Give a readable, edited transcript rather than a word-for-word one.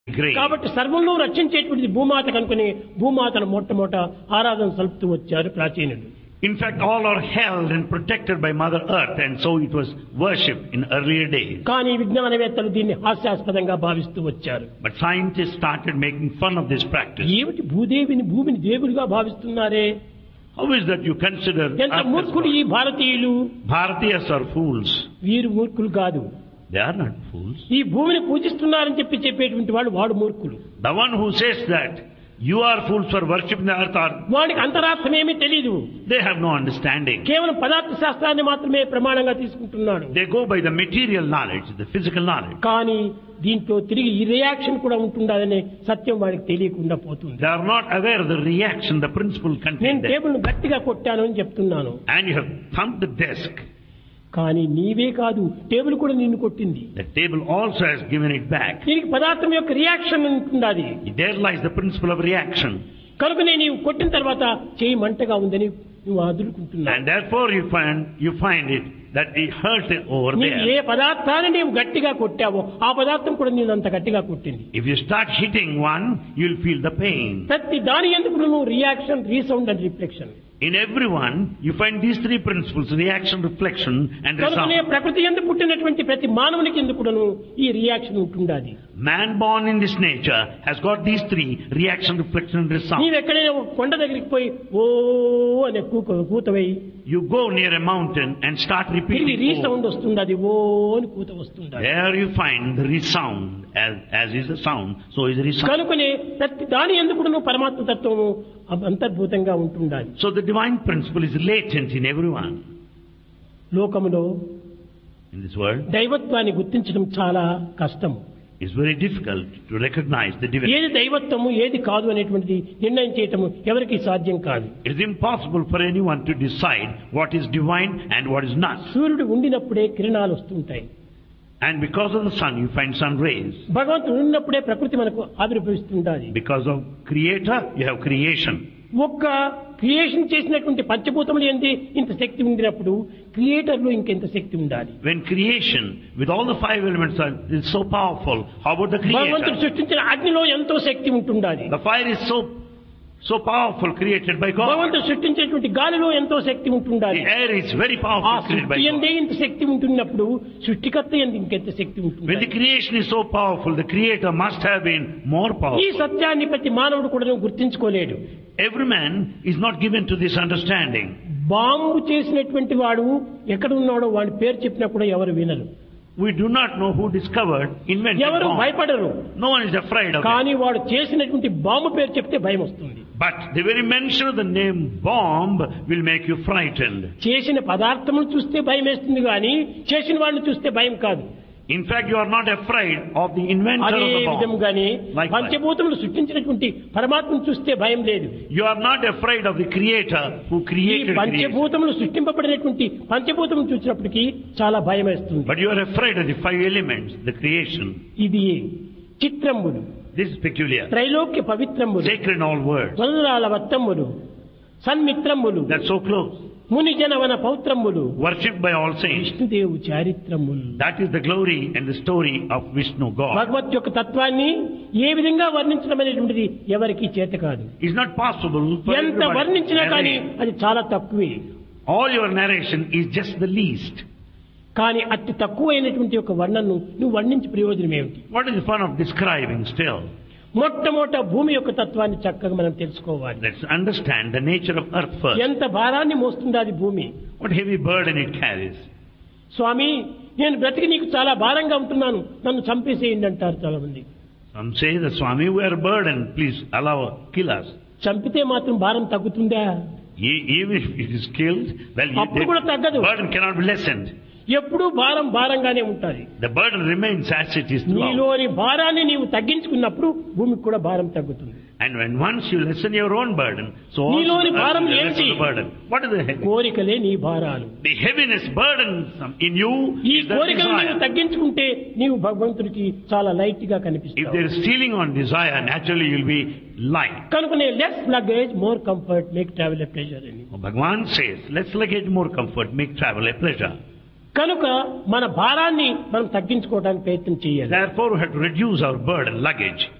great. కాబట్టి సర్వంలో రక్షించేటువంటిది భూమాత కనుకొని భూమాతను మొట్టమొదట ఆరాధన సలుపుతూ వచ్చారు ప్రాచీనులు. In fact, all are held and protected by Mother Earth, and so it was worshipped in earlier days. కానీ విజ్ఞానవేత్తలు దీన్ని హాస్యాస్పదంగా భావిస్తూ వచ్చారు. But scientists started making fun of this practice. ఏమిటి భూమిని దేవుడిగా భావిస్తున్నారే? How is that you consider ఎంత Earth as మూర్ఖులు ఈ God? భారతీయులు! Bharatiyas are fools. వీరు మూర్ఖులు కాదు. They are not fools. ఈ భూమిని పూజిస్తున్నారని చెప్పేటువంటి వాడు మూర్ఖులు. The one who says that you are fools for worshipping the earth are, వాడికి అంతరార్థం ఏమీ తెలియదు. they have no understanding. కేవలం పదార్థ శాస్త్రాన్ని మాత్రమే ప్రమాణంగా తీసుకుంటున్నాడు. They go by the material knowledge, the physical knowledge. కానీ దీంట్లో తిరిగి ఈ రియాక్షన్ కూడా ఉంటుందనే సత్యం వాడికి తెలియకుండా పోతుంది. They are not aware of the reaction, the principle నేను contained there. టేబుల్ ను గట్టిగా కొట్టాను అని చెప్తున్నాను. And you have thumped the desk. కానీ నీవే కాదు, టేబుల్ కూడా నిన్ను కొట్టింది. The table also has given it back. దీనికి పదార్థం యొక్క రియాక్షన్ ఉంటున్నది. There lies the principle of reaction. కనుక నీవు కొట్టిన తర్వాత చేయి మంటగా ఉందని నువ్వు అదురుకుంటున్నావు. And therefore you find it that it hurt over నీవు ఏ there. పదార్థాన్ని నీవు గట్టిగా కొట్టావో ఆ పదార్థం కూడా నేను అంత గట్టిగా కొట్టింది. If you start hitting one, you'll feel the pain. ప్రతి దాని ఎందుకు నువ్వు reaction, resound and reflection. In everyone, you find these three principles: reaction, reflection, and కనుకనే resound. ప్రకృతి యందు పుట్టినటువంటి ప్రతి మానవునికి ఎందుకును ఈ reaction ఉంటుండాది. Man born in this nature has got these three: reaction, reflection, and resound. నీవు ఎక్కడైనా ఒక కొండ దగ్గరికి పోయి ఓ అనే కూతవై You go near a mountain and start తిరిగి repeating. రీసౌండ్ వస్తుంది, అది ఓ అని కూత వస్తుంది. There you find the resound, as is the sound, so is the resound. కనుకనే ప్రతి దాని ఎందుకును పరమాత్మ తత్వము అంతర్భూతంగా ఉంటుండాలి. So the divine principle is latent in everyone. లోకములో In this world, దైవత్వాన్ని గుర్తించడం చాలా కష్టం. it's very difficult to recognize the divinity. ఏది దైవత్వము ఏది కాదు అనేటువంటిది నిర్ణయం చేయటము ఎవరికి సాధ్యం కాదు. It is impossible for anyone to decide what is divine and what is not. సూర్యుడు ఉండినప్పుడే కిరణాలు వస్తుంటాయి. And because of the sun, you find sun rays. భగవంతుడు ఉన్నప్పుడే ప్రకృతి మనకు ఆవిర్భవిస్తుండాలి. Because of Creator, you have creation. ఒక్క క్రియేషన్ చేసినటువంటి పంచభూతములు ఏంటి ఇంత శక్తి ఉండినప్పుడు క్రియేటర్ లో ఇంకెంత శక్తి ఉండాలి. When creation, with all the five elements, is so powerful, how about the భగవంతుడు Creator? సృష్టించిన అగ్నిలో ఎంతో శక్తి ఉంటుండాలి. The fire is so powerful, created by God. భగవంతుడు సృష్టించేటువంటి గాలిలో ఎంతో శక్తి ఉంటుండాలి. The air is very ఆ powerful, created by సృష్టి God. ఎందే ఇంత శక్తి ఉంటున్నప్పుడు సృష్టికర్త ఎందు ఇంకెంత శక్తి When ఉంటుంది. the creation is so powerful, the Creator must have been more ఈ powerful. సత్యాన్ని ప్రతి మానవుడు కూడా గుర్తించుకోలేడు. Every man is not given to this understanding. Bomb చేసినటువంటి వాడు ఎక్కడ ఉన్నాడో వాడి పేరు చెప్పినా కూడా ఎవరు వినరు. We do not know who discovered, invented ఎవరు bomb. భయపడరు. No one is afraid of it. కానీ వాడు చేసినటువంటి బాంబు పేరు చెప్తే భయం వస్తుంది. But the very mention of the name bomb will make you frightened. చేసిన పదార్థమును చూస్తే భయం వేస్తుంది కానీ చేసిన వాడిని చూస్తే భయం కాదు. In fact, you are not afraid of the inventor అదే of the bomb. విధంగానే Likewise. పంచభూతములు సృష్టించినటువంటి పరమాత్మను చూస్తే భయం లేదు. You are not afraid of the Creator who ఈ created creation. పంచభూతములు సృష్టింపబడినటువంటి పంచభూతములు చూసినప్పటికీ చాలా భయం వేస్తుంది. But you are afraid of the five elements, the creation. ఇది చిత్రములు, This is peculiar. Trailokya పవిత్రములు, Sacred in all words. Vadanala వత్తములు, సన్మిత్రములు, That's so close. Muni జనవన పౌత్రములు, Worshipped by all saints. విష్ణుదేవు చారిత్రములు. That is the glory and the story of Vishnu God. భగవత్ యొక్క తత్వాన్ని ఏ విధంగా వర్ణించడం అనేటువంటిది ఎవరికి చేత కాదు. It's not possible for ఎంత everybody to వర్ణించినా కానీ narrate. అది చాలా తక్కువే. All your narration is just the least. కానీ అతి తక్కువైనటువంటి ఒక వర్ణను నువ్వు వర్ణించి ప్రయోజనం ఏమిటి? What is the fun of describing still? మొట్టమొదట భూమి యొక్క తత్వాన్ని చక్కగా మనం తెలుసుకోవాలి. Let's understand the nature of earth first. ఎంత భారాన్ని మోస్తుంది అది భూమి. What heavy burden it carries. స్వామి, నేను బ్రతికి నీకు చాలా భారంగా ఉంటున్నాను, నన్ను చంపేసేయండి అంటారు చాలా మంది. Some say, the Swami, we are burdened, please kill us. చంపితే మాత్రం భారం తగ్గుతుందా? Even if it is killed, well, అప్పుడు కూడా the తగ్గదు. burden cannot be lessened. ఎప్పుడూ భారంగానే ఉంటుంది. The burden remains as it is throughout. నీలోని భారాన్ని నీవు తగ్గించుకున్నప్పుడు భూమికి కూడా భారం తగ్గుతుంది. And when once you lessen your own burden, so also నీలోని the earth భారం will ఏంటి? lessen the burden. What is the heavy? కోరికలే నీ భారాలు. The heaviness burdensome in you ఈ is the కోరికలు నీవు desire. తగ్గించుకుంటే నీవు భగవంతుడికి చాలా లైట్ గా If కనిపిస్తావు. there is stealing on desire, naturally you will be light. కనుకనే less luggage more comfort make travel a pleasure అని. Bhagavan says, let's luggage more comfort, make travel a pleasure. కనుక మన భారాన్ని మనం తగ్గించుకోవడానికి ప్రయత్నం చేయాలి. Therefore, we have to reduce our burden, luggage.